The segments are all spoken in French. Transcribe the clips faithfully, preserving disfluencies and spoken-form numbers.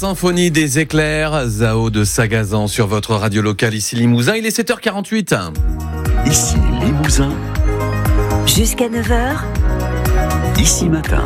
Symphonie des éclairs, Zao de Sagazan sur votre radio locale ici Limousin, il est sept heures quarante-huit. Ici Limousin. Jusqu'à neuf heures. Ici Matin.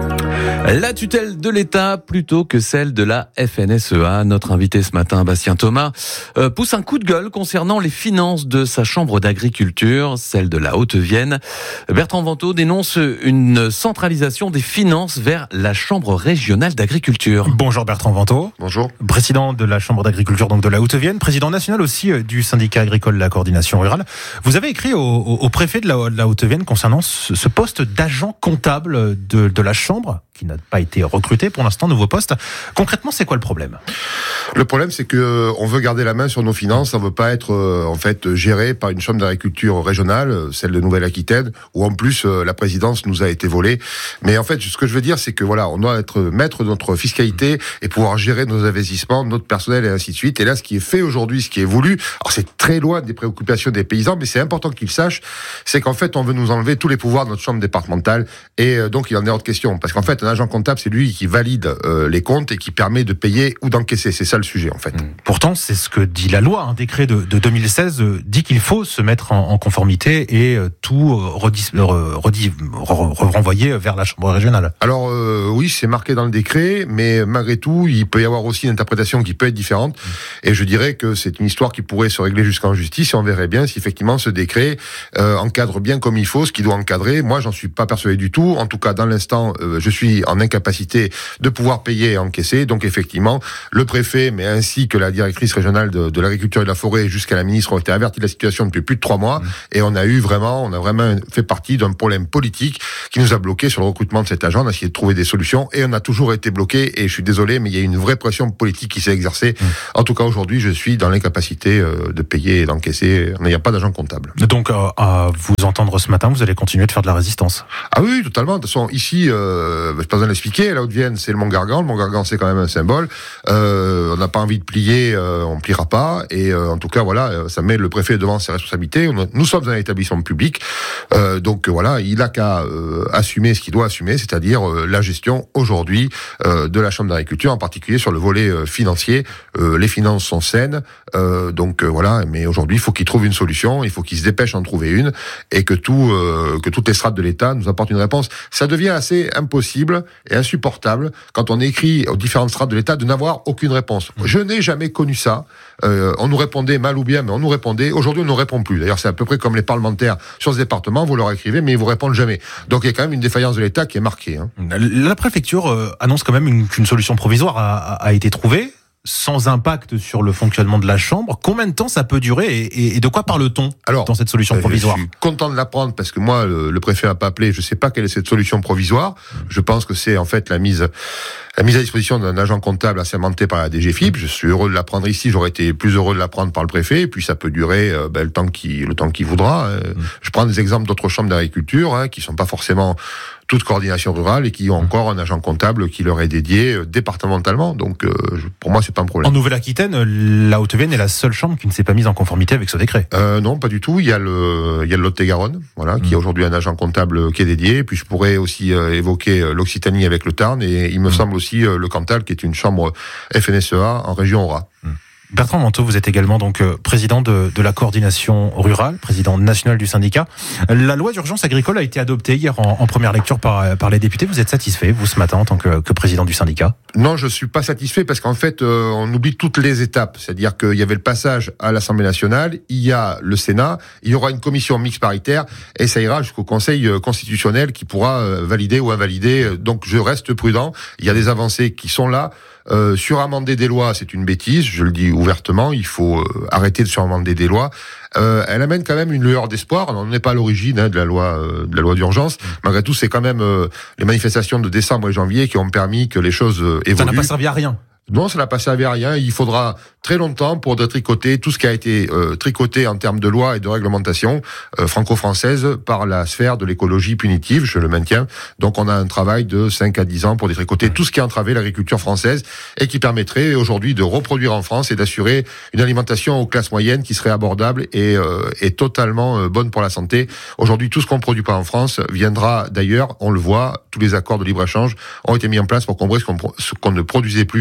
La tutelle de l'État plutôt que celle de la F N S E A. Notre invité ce matin, Bastien Thomas, euh, pousse un coup de gueule concernant les finances de sa chambre d'agriculture, celle de la Haute-Vienne. Bertrand Vantaux dénonce une centralisation des finances vers la chambre régionale d'agriculture. Bonjour Bertrand Vantaux. Bonjour. Président de la chambre d'agriculture donc de la Haute-Vienne, président national aussi du syndicat agricole de la coordination rurale. Vous avez écrit au, au, au préfet de la, de la Haute-Vienne concernant ce, ce poste d'agent comptable de, de la chambre, qui n'a pas été recruté pour l'instant, nouveau poste. Concrètement, c'est quoi le problème ? Le problème, c'est que on veut garder la main sur nos finances. On veut pas être euh, en fait géré par une chambre d'agriculture régionale, celle de Nouvelle-Aquitaine, où en plus euh, la présidence nous a été volée. Mais en fait, ce que je veux dire, c'est que voilà, on doit être maître de notre fiscalité et pouvoir gérer nos investissements, notre personnel et ainsi de suite. Et là, ce qui est fait aujourd'hui, ce qui est voulu, alors c'est très loin des préoccupations des paysans, mais c'est important qu'ils sachent, c'est qu'en fait, on veut nous enlever tous les pouvoirs de notre chambre départementale. Et euh, donc, il en est hors de question, parce qu'en fait, un agent comptable, c'est lui qui valide euh, les comptes et qui permet de payer ou d'encaisser. C'est ça le sujet, en fait. Pourtant, c'est ce que dit la loi. Un décret de, de deux mille seize euh, dit qu'il faut se mettre en, en conformité et euh, tout euh, redis, euh, redis, re, re, renvoyer vers la chambre régionale. Alors euh, oui, c'est marqué dans le décret, mais malgré tout, il peut y avoir aussi une interprétation qui peut être différente. Mmh. Et je dirais que c'est une histoire qui pourrait se régler jusqu'en justice, et on verrait bien si effectivement ce décret euh, encadre bien comme il faut ce qu'il doit encadrer. Moi, j'en suis pas persuadé du tout. En tout cas, dans l'instant, euh, je suis en incapacité de pouvoir payer et encaisser. Donc effectivement, le préfet, mais ainsi que la directrice régionale de, de l'agriculture et de la forêt jusqu'à la ministre ont été avertis de la situation depuis plus de trois mois. Mmh. Et on a eu vraiment, on a vraiment fait partie d'un problème politique qui nous a bloqué sur le recrutement de cet agent. On a essayé de trouver des solutions et on a toujours été bloqué. Et je suis désolé, mais il y a une vraie pression politique qui s'est exercée. Mmh. En tout cas, aujourd'hui, je suis dans l'incapacité euh, de payer et d'encaisser. Il n'y a pas d'agent comptable. Donc, euh, à vous entendre ce matin, vous allez continuer de faire de la résistance. Ah oui, totalement. De toute façon, ici, euh, je pas besoin de l'expliquer. La Haute-Vienne, c'est le Mont Gargan. Le Mont Gargan, c'est quand même un symbole. Euh, on n'a pas envie de plier, euh, on pliera pas. Et euh, en tout cas, voilà, ça met le préfet devant ses responsabilités. On a, nous sommes un établissement public, euh, donc euh, voilà, il a qu'à euh, assumer ce qu'il doit assumer, c'est-à-dire euh, la gestion aujourd'hui euh, de la chambre d'agriculture, en particulier sur le volet euh, financier. Euh, les finances sont saines, euh, donc euh, voilà. Mais aujourd'hui, il faut qu'il trouve une solution, il faut qu'il se dépêche d'en trouver une, et que tout, euh, que toutes les strates de l'État nous apportent une réponse. Ça devient assez impossible et insupportable quand on écrit aux différentes strates de l'État de n'avoir aucune réponse. Je n'ai jamais connu ça. Euh, on nous répondait mal ou bien, mais on nous répondait. Aujourd'hui, on ne nous répond plus. D'ailleurs, c'est à peu près comme les parlementaires sur ce département. Vous leur écrivez, mais ils vous répondent jamais. Donc, il y a quand même une défaillance de l'État qui est marquée. Hein. La préfecture euh, annonce quand même une, qu'une solution provisoire a, a, a été trouvée, sans impact sur le fonctionnement de la Chambre. Combien de temps ça peut durer et, et, et de quoi parle-t-on Alors, dans cette solution provisoire ? Je suis content de l'apprendre parce que moi, le, le préfet n'a pas appelé. Je ne sais pas quelle est cette solution provisoire. Je pense que c'est en fait la mise... La mise à disposition d'un agent comptable assermenté par la D G F I P, je suis heureux de l'apprendre ici, j'aurais été plus heureux de l'apprendre par le préfet, et puis ça peut durer euh, ben, le temps qu'il le temps qu'il voudra. Euh, mmh. Je prends des exemples d'autres chambres d'agriculture hein, qui sont pas forcément toute coordination rurale et qui ont encore un agent comptable qui leur est dédié euh, départementalement. Donc euh, pour moi, c'est pas un problème. En Nouvelle-Aquitaine, la Haute-Vienne est la seule chambre qui ne s'est pas mise en conformité avec ce décret. Euh, non, pas du tout. Il y a le il y a le Lot-et-Garonne, voilà, mmh. qui est aujourd'hui un agent comptable qui est dédié. Et puis je pourrais aussi euh, évoquer l'Occitanie avec le Tarn et il me mmh. semble aussi euh, le Cantal qui est une chambre F N S E A en région Aura. Mmh. Bertrand Vantaux, vous êtes également donc euh, président de, de la coordination rurale, président national du syndicat. La loi d'urgence agricole a été adoptée hier en, en première lecture par, par les députés. Vous êtes satisfait, vous, ce matin, en tant que, que président du syndicat ? Non, je suis pas satisfait parce qu'en fait, euh, on oublie toutes les étapes. C'est-à-dire qu'il y avait le passage à l'Assemblée nationale, il y a le Sénat, il y aura une commission mixte paritaire et ça ira jusqu'au Conseil constitutionnel qui pourra euh, valider ou invalider. Donc, je reste prudent. Il y a des avancées qui sont là. Euh, suramender des lois, c'est une bêtise, je le dis ouvertement, il faut euh, arrêter de suramender des lois. Euh, elle amène quand même une lueur d'espoir, on n'est pas à l'origine hein, de la loi euh, de la loi d'urgence, malgré tout c'est quand même euh, les manifestations de décembre et janvier qui ont permis que les choses euh, évoluent. Ça n'a pas servi à rien. Non, ça n'a pas servi à rien. Il faudra très longtemps pour détricoter tout ce qui a été euh, tricoté en termes de loi et de réglementation euh, franco-française par la sphère de l'écologie punitive, je le maintiens. Donc on a un travail de cinq à dix ans pour détricoter tout ce qui a entravé l'agriculture française et qui permettrait aujourd'hui de reproduire en France et d'assurer une alimentation aux classes moyennes qui serait abordable et, euh, et totalement euh, bonne pour la santé. Aujourd'hui, tout ce qu'on ne produit pas en France viendra d'ailleurs, on le voit, tous les accords de libre-échange ont été mis en place pour combler ce qu'on, ce qu'on ne produisait plus ici.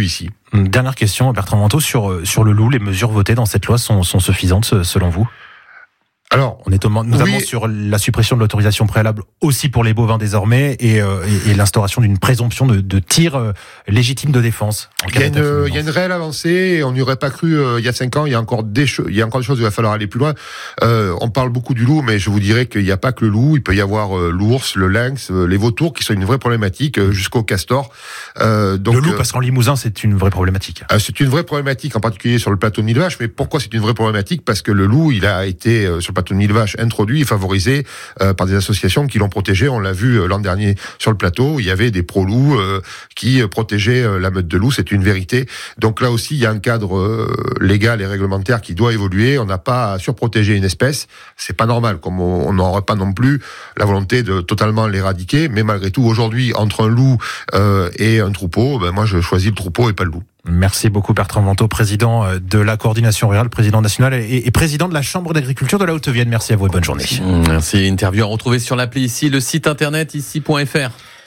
Dernière question, Bertrand Manteau, sur, sur le loup, les mesures votées dans cette loi sont, sont suffisantes selon vous ? Alors, on est notamment oui. sur la suppression de l'autorisation préalable aussi pour les bovins désormais et, euh, et, et l'instauration d'une présomption de, de tir euh, légitime de défense. Il y, a une, il y a une réelle avancée et on n'y aurait pas cru euh, il y a cinq ans. Il y a encore des, cho- il y a encore des choses où il va falloir aller plus loin. Euh, on parle beaucoup du loup, mais je vous dirais qu'il n'y a pas que le loup. Il peut y avoir euh, l'ours, le lynx, euh, les vautours qui sont une vraie problématique euh, jusqu'au castor. Euh, donc, le loup, euh, parce qu'en Limousin, c'est une vraie problématique. Euh, c'est une vraie problématique, en particulier sur le plateau de Nilvache. Mais pourquoi c'est une vraie problématique ? Parce que le loup, il a été euh, sur le plateau de Nilvache introduit et favorisé euh, par des associations qui l'ont protégé. On l'a vu euh, l'an dernier sur le plateau. Il y avait des pro-loups euh, qui euh, protégeaient euh, la meute de loups. C'est une vérité. Donc là aussi, il y a un cadre euh, légal et réglementaire qui doit évoluer. On n'a pas à surprotéger une espèce. C'est pas normal. Comme on n'aurait pas non plus la volonté de totalement l'éradiquer. Mais malgré tout, aujourd'hui, entre un loup euh, et un troupeau, ben moi, je choisis le troupeau et pas le loup. Merci beaucoup Bertrand Manteau, président de la coordination rurale, président national et, et président de la Chambre d'agriculture de la Haute-Vienne. Merci à vous et bonne journée. Merci. Interview à retrouver sur l'appli ici, le site internet ici point f r.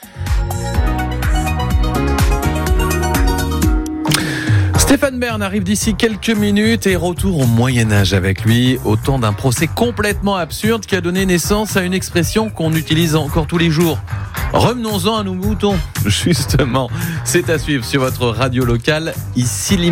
Stéphane Bern arrive d'ici quelques minutes et retour au Moyen-Âge avec lui, au temps d'un procès complètement absurde qui a donné naissance à une expression qu'on utilise encore tous les jours. Revenons-en à nos moutons, justement. C'est à suivre sur votre radio locale, ici Limoges.